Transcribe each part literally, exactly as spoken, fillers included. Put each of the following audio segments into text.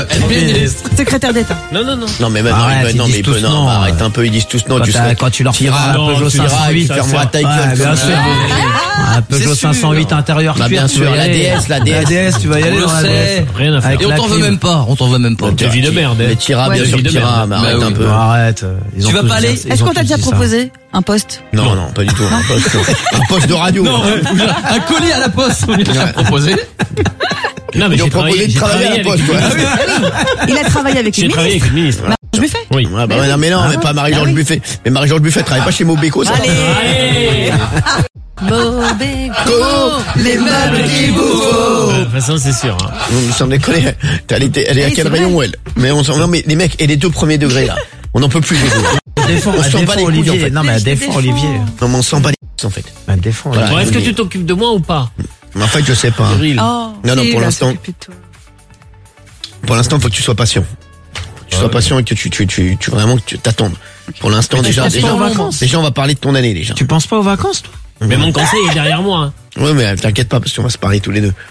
Secrétaire d'État. Non, non, non. Non, mais maintenant, Arrête, il peut, non, ils mais il disent peut, tous non, non, arrête ouais. un peu, ils disent tous non, Quand, tu t'as- serais. quand tu leur Tira, feras un non, Peugeot tu cinq diras, cent huit, ça ferme-moi ta gueule. Ouais, bien comme sûr. ça. Un Peugeot C'est cinq cent huit sûr. intérieur Bah, cuir, bien tu sûr, vas y la aller. D S, la D S. La D S, tu vas y aller On dans le la D S. sait. Rien à faire. Avec Et on la t'en veut clim. même pas, on t'en veut même pas. Ta vie de merde. Mais Tira, Ouais, bien la sûr, vie de Tira, merde. mais Bah arrête oui. un peu. Non, arrête. Ils Tu ont vas tous pas dit- aller ils Est-ce ont qu'on t'a tous déjà dit ça. proposé un poste? Non, non, pas du tout. Un poste, un poste de radio. Non, un colis à la poste, on lui a proposé. Non, mais Ils ont j'ai proposé travaillé, de j'ai travailler travaillé à la avec poste, une ouais. Il a travaillé avec J'ai une travaillé ministre. avec une ministre. Je lui fais. Oui. Ah bah ouais, non, mais non, mais pas Marie-Georges Ah oui. Buffet. Mais Marie-Georges Buffet travaille pas chez Mobeco, ça. Allez! Mobeco, les meubles qu'il vous faut. De toute façon, c'est sûr. Hein. Nous sommes déconner. Elle est, elle est à Oui, quel c'est rayon, vrai. elle? Mais on s'en, non, mais les mecs, et les deux premiers degrés, là. On n'en peut plus, les deux. Elle défend, On elle s'en bat défend les couilles, Olivier. en fait. Non, mais elle Je défend défends. Olivier. Non, mais on s'en bat les couilles, en fait. Elle défend. Voilà. Bon, est-ce que mais- tu t'occupes de moi ou pas? Mais en fait, je sais pas. hein. Cyril. Oh, Non, non, si, pour il va l'instant. s'occuper de toi. Pour l'instant, faut que tu sois patient. Faut que tu sois patient et que tu, tu, tu, tu vraiment que tu t'attendes. Pour l'instant, déjà, penses déjà, pas aux vacances déjà, on va parler de ton année, déjà. Tu penses pas aux vacances, toi? Mais mon conseil est derrière moi. Hein. Ouais, mais t'inquiète pas, parce qu'on va se parler tous les deux.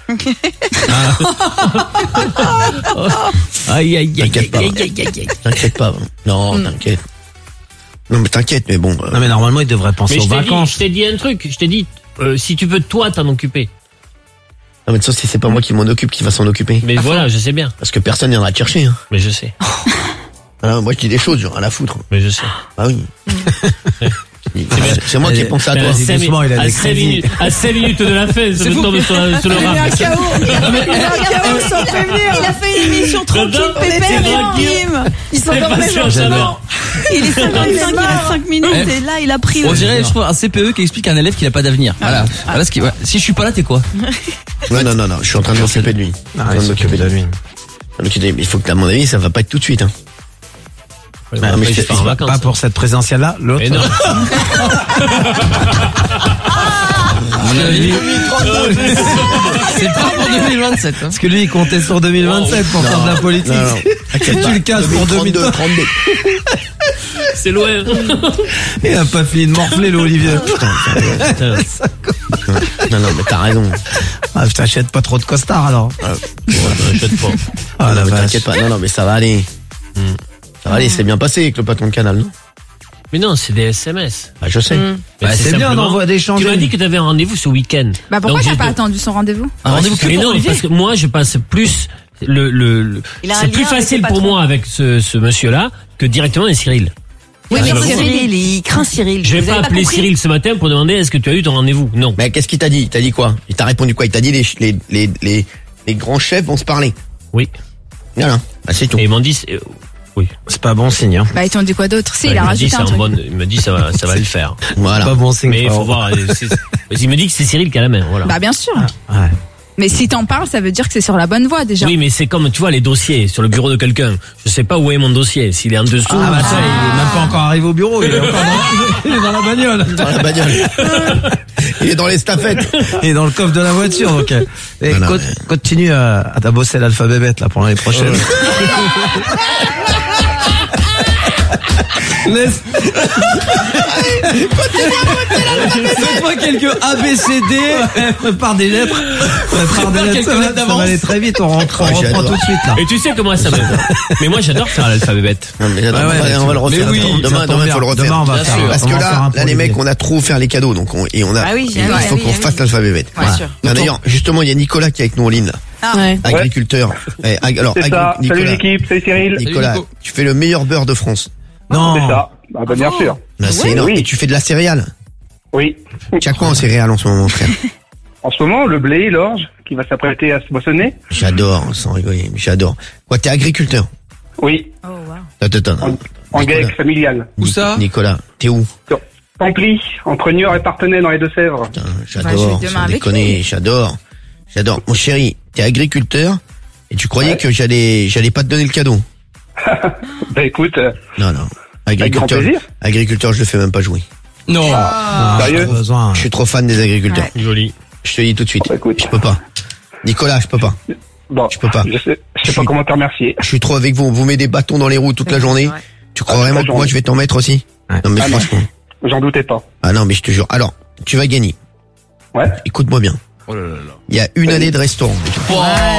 Aïe, aïe, aïe, T'inquiète pas. aïe, aïe, aïe, aïe. T'inquiète pas. Non, t'inquiète. Non, mais t'inquiète, mais bon. euh, Non, mais normalement, il devrait penser Mais aux je t'ai dit, vacances. je t'ai dit un truc. Je t'ai dit, euh, si tu peux toi t'en occuper. Non, mais de toute façon, si c'est pas moi qui m'en occupe, qui va s'en occuper. Mais voilà, je sais bien. Parce que personne viendra te chercher, hein. Mais je sais. Voilà, moi, je dis des choses, genre, à la foutre. Mais je sais. Ah oui. C'est moi qui ai pensé à Mais toi. à cinq doucement, il a à des cinq crédits. minutes, à cinq minutes de la fin, ça me tombe sur, sur le Il a un rap. chaos. Il a un chaos sans prévenir. Il a fait une émission tranquille, J'adore. pépère C'est et tranquille. bim. Ils sont Eh, dormés patient, gentiment. j'adore. Il est cinq minutes, il reste cinq minutes et là, il a pris. On dirait, je trouve, un C P E qui explique à un élève qu'il a pas d'avenir. Voilà. Voilà ce qui, ouais. Si je suis pas là, t'es quoi? Ouais, non, non, non, je suis en train de m'occuper de lui. Ah, Je suis en train de il m'occuper de lui. Donc, il faut que, à mon avis, ça va pas être tout de suite, hein. Ouais, Ah, mais après, je je pars en vacances. Pas pour cette présentielle-là, l'autre. Mais non. À mon avis, c'est pas pour deux mille vingt-sept. Hein. Parce que lui, il comptait sur deux mille vingt-sept pour faire de la politique. Non, non. Tu le casses pour deux mille trente-deux, trente-deux. C'est loin. Il a pas fini de morfler, l'Olivier. Non, non, mais t'as raison. Ah, je t'achète pas trop de costards, alors. J'achète pas. Ah, la Non, mais vache. t'inquiète pas. Non, non, mais ça va aller. Ça va aller, c'est bien passé avec le patron de Canal, non? Mais non, c'est des S M S. Bah, je sais. Mais Bah, c'est bien, on simplement- envoie d'échanger. Tu m'as dit que tu avais un rendez-vous ce week-end. Bah pourquoi Donc, t'as j'ai pas de- attendu son rendez-vous? Un rendez-vous que Mais pour non, Olivier. parce que moi, je passe plus le, le, le- Il a un c'est plus lien avec facile le pour patron. moi avec ce, ce monsieur-là que directement avec Cyril. Oui, Ah, mais je vais Cyril, il craint Cyril. Je vais Vous pas avez appeler compris Cyril ce matin pour demander est-ce que tu as eu ton rendez-vous. Non. Mais qu'est-ce qu'il t'a dit? Il t'a dit quoi? Il t'a répondu quoi? Il t'a dit les, les, les, les, les grands chefs vont se parler. Oui. Voilà. Bah, c'est tout. Et ils m'ont dit, c'est- euh, oui. C'est pas bon signe, hein. Bah ils t'ont dit quoi d'autre? Si, Ouais, il a m'a dit, rajouté c'est un un truc. bon, il me dit ça va, ça va le faire. Voilà. Pas bon signe. Mais il faut frérot. voir. euh, c'est- Il me dit que c'est Cyril qui a la main. Voilà. Bah bien sûr. Ouais. Mais si t'en parles, ça veut dire que c'est sur la bonne voie déjà. Oui, mais c'est comme, tu vois, les dossiers sur le bureau de quelqu'un. Je sais pas où est mon dossier. S'il est en dessous. Ah, bah ça, il est même pas encore arrivé au bureau, il est encore dans, il est dans la bagnole. Dans la bagnole. Il est dans l'estafette. Il est dans le coffre de la voiture, donc. euh, Et Voilà. co- continue à, à t'as bossé l'alphabet bête, là, pour l'année prochaine. Laisse. Faites-moi quelques A, B, C, D. Prépare des lettres. Prépare des lettres. quelques Ça va, lettres ça va d'avance. aller très vite. On rentre, on Ah, reprend j'adore. tout de suite, là. Et tu sais comment ça va. Mais moi, j'adore faire l'alphabet bête. Non, mais attends, Ouais, ouais, on, va, on va le refaire. mais oui, Attends, ça demain, tombe demain, bien. faut le refaire. Demain, on va Bien faire. sûr. Parce on que va faire un là, pour là, les Olivier. mecs, on a trop offert les cadeaux, donc on, et on a, Ah oui, il j'ai- faut ouais, qu'on oui, fasse oui. l'alphabet bête. Bien sûr. Ah, D'ailleurs, justement, il y a Nicolas qui est avec nous en ligne, là. Ah. Ouais. Agriculteur. Eh, ag- alors, C'est agri- ça. Nicolas, Salut l'équipe, salut Cyril. Nicolas, Nico. tu fais le meilleur beurre de France. Non. C'est ça. Ah bah bien sûr. Là, c'est Ouais. énorme. Oui. Et tu fais de la céréale. Oui. Tu as quoi en céréales en ce moment, frère? En ce moment, le blé, l'orge, qui va s'apprêter à se moissonner. J'adore, sans rigoler, j'adore. Quoi, t'es agriculteur? Oui. Oh wow. Attends, attends. En, en Nicolas. grec familial. Où ça? Nicolas, t'es où? Pamply, entre Niort et Parthenay dans les Deux-Sèvres. Putain, Bah, je j'adore, vais demain sans avec déconner, lui. j'adore. J'adore. Mon chéri, t'es agriculteur et tu croyais Ouais. que j'allais, j'allais pas te donner le cadeau. Bah écoute, euh, Non, non. avec grand Agriculteur, plaisir. agriculteur, je le fais même pas jouer. Non. Ah, Sérieux pas besoin. Je suis trop fan des agriculteurs. Ouais. Joli. Je te dis tout de suite. Bah, écoute. Je peux pas. Nicolas, je peux pas. Bon, Je peux pas. Je sais, je sais Je pas suis- comment te remercier. Je suis trop avec vous. Vous mettez des bâtons dans les roues toute la journée. Ouais. Tu crois Ah, toute vraiment la que moi journée. je vais t'en mettre aussi? Ouais. Non mais Ah, non. franchement. J'en doutais pas. Ah non mais je te jure. Alors, tu vas gagner. Ouais. Écoute-moi bien. Oh là là là. Il y a une année de restaurant. Wow.